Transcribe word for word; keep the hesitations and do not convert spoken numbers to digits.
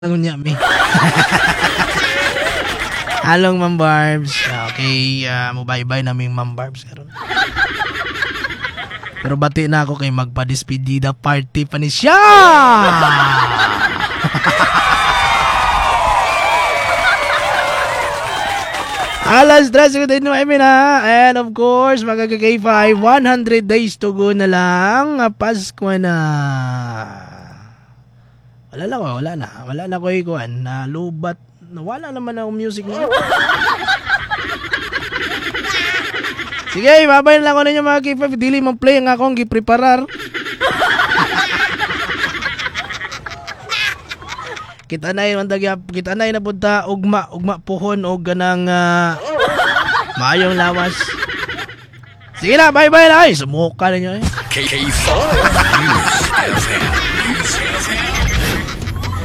Niya mi. Halong Ma'am Barbs. Okay, uh, mubay-bay naming Ma'am Barbs karon. Pero bati na ako kay magpa-despedida party pa ni siya. Alas tres ko din naman na. And of course, magka-K five, one hundred days to go na lang. Pasko na. Wala lang, wala na. Wala na ko ikuan. Na lubat. Wala naman ang music mo. Sige, babayin lang ko ninyo mga K five. Dili mong play ang akong gipreparar. Kita na yun, kita na yun na punta. Ugma, ugma puhon o ganang uh, maayong lawas. Sige na, bye-bye na. Ay, sumuka ninyo eh. K five